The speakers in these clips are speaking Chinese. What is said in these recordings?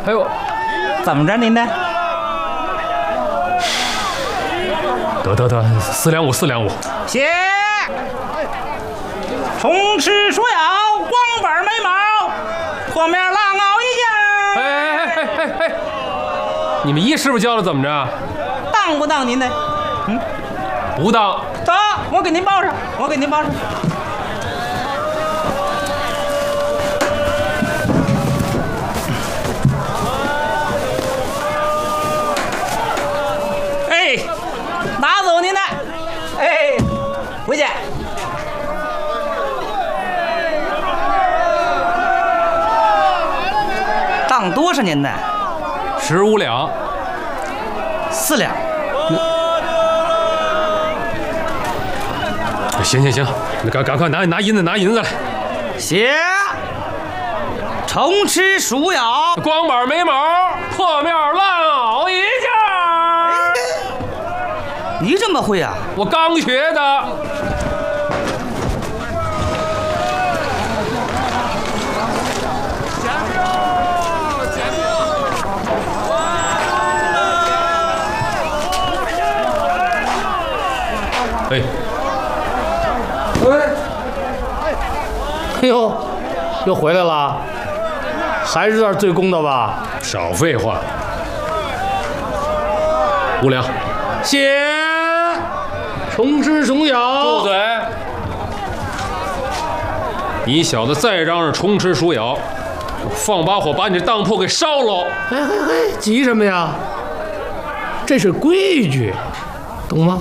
哎呦， 怎么着您呢？ 得，4.5，4.5。 写。虫吃鼠咬，光板眉毛，破面浪袄一件。 哎，你们一师傅教的怎么着？ 当不当您的？ 不当。 走，我给您报上，我给您报上。哎，拿走您的。哎，回去。当多少您的 ？15两。 4两。 行，你赶快拿银子来。 写。虫吃鼠咬， 光板眉毛，破面浪袄一件。 你这么会啊？ 我刚学的。 哎呦，又回来了，还是这儿最公道吧？ 少废话。5两。 写。虫吃鼠咬。 住嘴！你小子再嚷嚷虫吃鼠咬，我放把火把你这当铺给烧了！ 嘿，急什么呀？这是规矩，懂吗？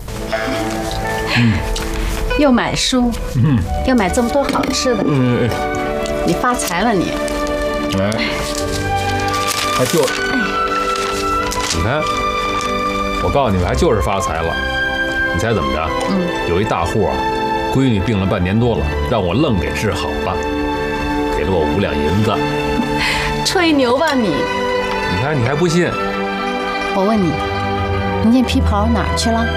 又买书，又买这么多好吃的，你发财了你！ 哎，还就，你看，我告诉你们，还就是发财了。你猜怎么着？有一大户啊，闺女病了半年多了，让我愣给治好了，给了我5两银子。 吹牛吧你！ 你看你还不信？ 我问你，那件皮袍哪儿去了？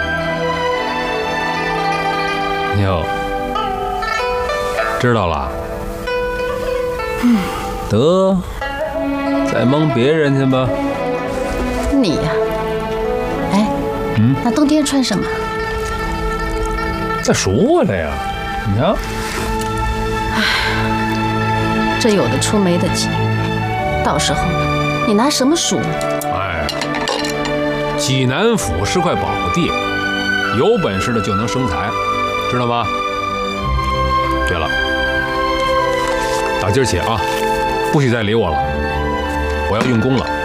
哟，知道了。得，再蒙别人去吧。 你呀，哎，那冬天穿什么？ 再赎回来呀！你瞧， 这有的出没得及，到时候你拿什么赎？ 哎，济南府是块宝地，有本事的就能生财。知道吗？对了，打今儿起啊，不许再理我了，我要用功了。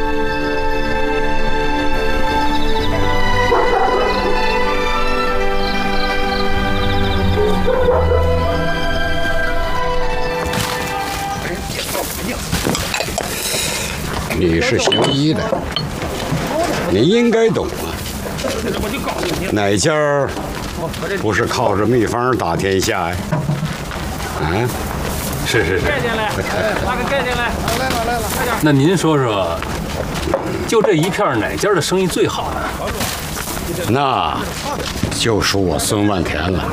你是行医的，你应该懂啊。哪家儿不是靠着秘方打天下呀？啊， 是。 盖进来，拿个盖进来。来了，快点。 那您说说，就这一片哪家的生意最好呢？ 那就属我孙万田了。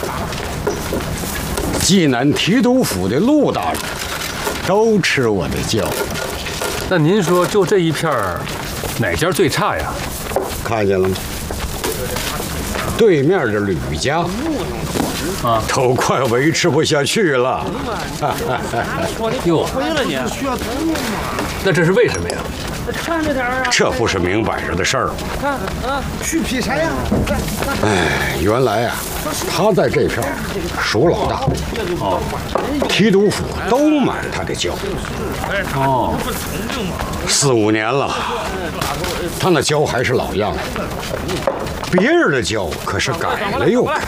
济南提督府的陆大人都吃我的教。 那您说，就这一片哪家最差呀？ 看见了吗？对面的吕家啊，都快维持不下去了。 哟，那这是为什么呀？ 看着点啊！ 这不是明摆着的事儿吗？ 看啊，去劈柴呀！ 哎，原来啊，他在这片属老大，提督府都买他的教。 哦 ，4、5年了，他那教还是老样子。别人的教可是改了又改。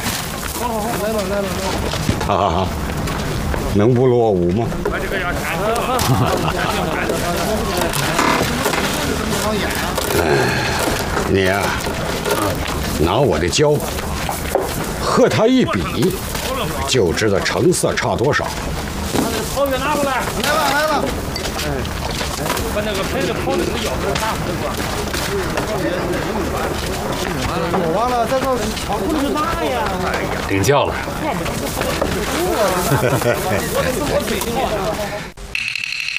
来了，能不落伍吗？你呀，拿我的胶和他一比，就知道成色差多少。 炮给拿过来，来了。把那个拍的炮的那个咬子大回过。我完了，这个巧克力大呀！ 领教了。